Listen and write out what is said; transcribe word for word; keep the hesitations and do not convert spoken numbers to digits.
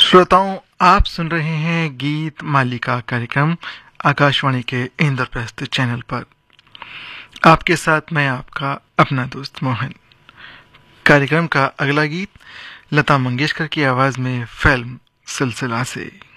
श्रोताओं, आप सुन रहे हैं गीत मालिका कार्यक्रम आकाशवाणी के इंद्रप्रस्थ चैनल पर। आपके साथ मैं आपका अपना दोस्त मोहन। कार्यक्रम का अगला गीत लता मंगेशकर की आवाज में फिल्म सिलसिला से।